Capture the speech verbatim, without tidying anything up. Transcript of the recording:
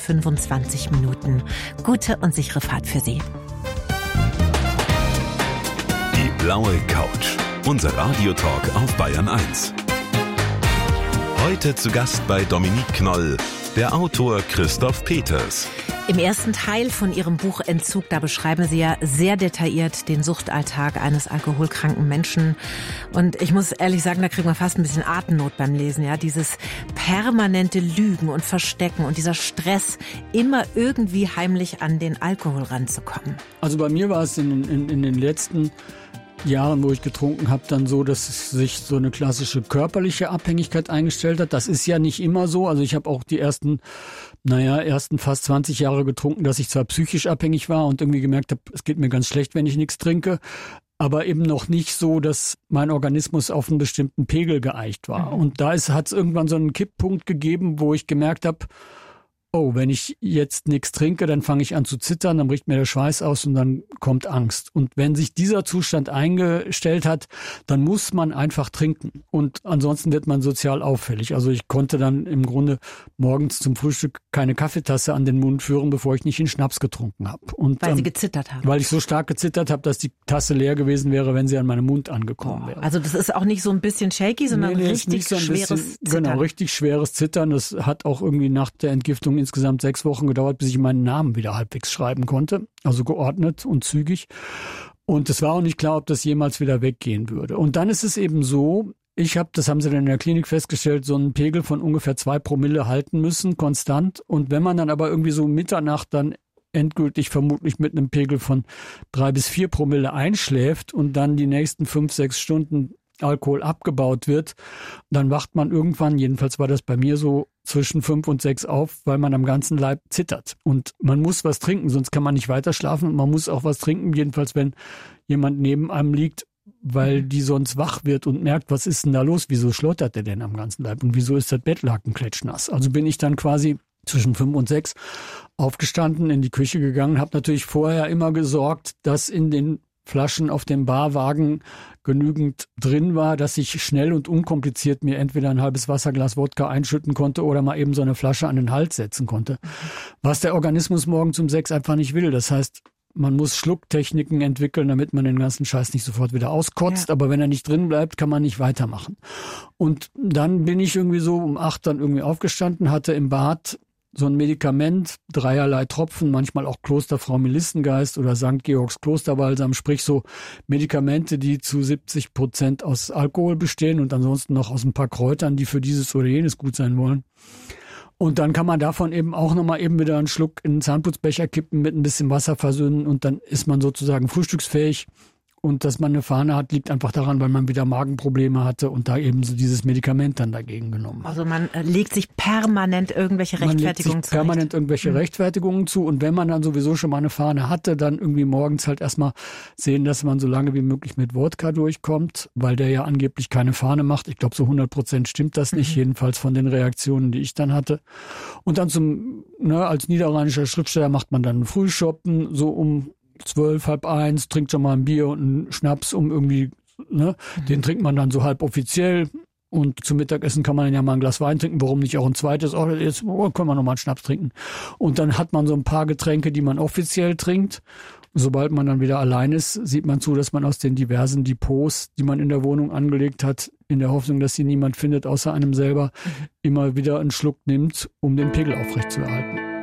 fünfundzwanzig Minuten. Gute und sichere Fahrt für Sie. Die blaue Couch. Unser Radiotalk auf Bayern eins. Heute zu Gast bei Dominique Knoll, der Autor Christoph Peters. Im ersten Teil von Ihrem Buch Entzug, da beschreiben Sie ja sehr detailliert den Suchtalltag eines alkoholkranken Menschen. Und ich muss ehrlich sagen, da kriegt man fast ein bisschen Atemnot beim Lesen. Ja, dieses permanente Lügen und Verstecken und dieser Stress, immer irgendwie heimlich an den Alkohol ranzukommen. Also bei mir war es in, in, in den letzten Jahren, wo ich getrunken habe, dann so, dass sich so eine klassische körperliche Abhängigkeit eingestellt hat. Das ist ja nicht immer so. Also ich habe auch die ersten, naja, ersten fast zwanzig Jahre getrunken, dass ich zwar psychisch abhängig war und irgendwie gemerkt habe, es geht mir ganz schlecht, wenn ich nichts trinke, aber eben noch nicht so, dass mein Organismus auf einen bestimmten Pegel geeicht war. Mhm. Und da hat es irgendwann so einen Kipppunkt gegeben, wo ich gemerkt habe, oh, wenn ich jetzt nichts trinke, dann fange ich an zu zittern, dann bricht mir der Schweiß aus und dann kommt Angst. Und wenn sich dieser Zustand eingestellt hat, dann muss man einfach trinken. Und ansonsten wird man sozial auffällig. Also ich konnte dann im Grunde morgens zum Frühstück keine Kaffeetasse an den Mund führen, bevor ich nicht einen Schnaps getrunken habe. Und, weil ähm, Sie gezittert haben. Weil ich so stark gezittert habe, dass die Tasse leer gewesen wäre, wenn sie an meinem Mund angekommen oh, wäre. Also das ist auch nicht so ein bisschen shaky, sondern nee, nee, richtig so schweres bisschen, Zittern. Genau, richtig schweres Zittern. Das hat auch irgendwie nach der Entgiftung insgesamt sechs Wochen gedauert, bis ich meinen Namen wieder halbwegs schreiben konnte. Also geordnet und zügig. Und es war auch nicht klar, ob das jemals wieder weggehen würde. Und dann ist es eben so, ich habe, das haben sie dann in der Klinik festgestellt, so einen Pegel von ungefähr zwei Promille halten müssen, konstant. Und wenn man dann aber irgendwie so Mitternacht dann endgültig vermutlich mit einem Pegel von drei bis vier Promille einschläft und dann die nächsten fünf, sechs Stunden Alkohol abgebaut wird, dann wacht man irgendwann, jedenfalls war das bei mir so, zwischen fünf und sechs auf, weil man am ganzen Leib zittert. Und man muss was trinken, sonst kann man nicht weiter schlafen. Und man muss auch was trinken, jedenfalls wenn jemand neben einem liegt, weil die sonst wach wird und merkt, was ist denn da los? Wieso schlottert der denn am ganzen Leib? Und wieso ist das Bettlaken klatschnass? Also bin ich dann quasi zwischen fünf und sechs aufgestanden, in die Küche gegangen, habe natürlich vorher immer gesorgt, dass in den Flaschen auf dem Barwagen genügend drin war, dass ich schnell und unkompliziert mir entweder ein halbes Wasserglas Wodka einschütten konnte oder mal eben so eine Flasche an den Hals setzen konnte. Was der Organismus morgens um sechs einfach nicht will. Das heißt, man muss Schlucktechniken entwickeln, damit man den ganzen Scheiß nicht sofort wieder auskotzt. Ja. Aber wenn er nicht drin bleibt, kann man nicht weitermachen. Und dann bin ich irgendwie so um acht dann irgendwie aufgestanden, hatte im Bad so ein Medikament, dreierlei Tropfen, manchmal auch Klosterfrau Melissengeist oder Sankt Georgs Klosterbalsam, sprich so Medikamente, die zu siebzig Prozent aus Alkohol bestehen und ansonsten noch aus ein paar Kräutern, die für dieses oder jenes gut sein wollen. Und dann kann man davon eben auch nochmal eben wieder einen Schluck in den Zahnputzbecher kippen, mit ein bisschen Wasser versöhnen und dann ist man sozusagen frühstücksfähig. Und dass man eine Fahne hat, liegt einfach daran, weil man wieder Magenprobleme hatte und da eben so dieses Medikament dann dagegen genommen hat. Also man legt sich permanent irgendwelche Rechtfertigungen zu. permanent irgendwelche mhm. Rechtfertigungen zu. Und wenn man dann sowieso schon mal eine Fahne hatte, dann irgendwie morgens halt erstmal sehen, dass man so lange wie möglich mit Wodka durchkommt, weil der ja angeblich keine Fahne macht. Ich glaube, so hundert Prozent stimmt das nicht, mhm. jedenfalls von den Reaktionen, die ich dann hatte. Und dann zum, ne, als niederrheinischer Schriftsteller macht man dann Frühshoppen, so um zwölf, halb eins, trinkt schon mal ein Bier und einen Schnaps, um irgendwie, ne, mhm. den trinkt man dann so halb offiziell und zum Mittagessen kann man dann ja mal ein Glas Wein trinken, warum nicht auch ein zweites, oh, jetzt oh, können wir noch mal einen Schnaps trinken. Und dann hat man so ein paar Getränke, die man offiziell trinkt. Sobald man dann wieder allein ist, sieht man zu, dass man aus den diversen Depots, die man in der Wohnung angelegt hat, in der Hoffnung, dass sie niemand findet außer einem selber, mhm. immer wieder einen Schluck nimmt, um den Pegel aufrechtzuerhalten.